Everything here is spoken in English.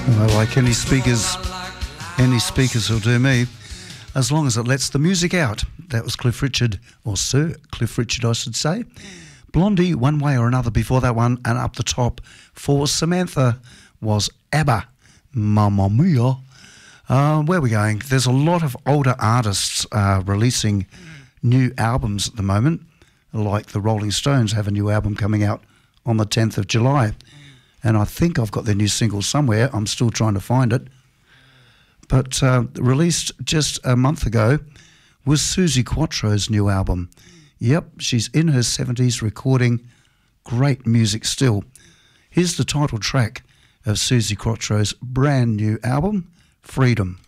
Well, like any speakers will do me, as long as it lets the music out. That was Cliff Richard, or Sir Cliff Richard, I should say. Blondie, One Way or Another before that one, and up the top for Samantha was ABBA, Mamma Mia. Where are we going? There's a lot of older artists releasing new albums at the moment, like the Rolling Stones have a new album coming out on the 10th of July. And I think I've got their new single somewhere. I'm still trying to find it. But released just a month ago was Suzi Quatro's new album. Yep, she's in her 70s recording great music still. Here's the title track of Suzi Quatro's brand new album, Freedom.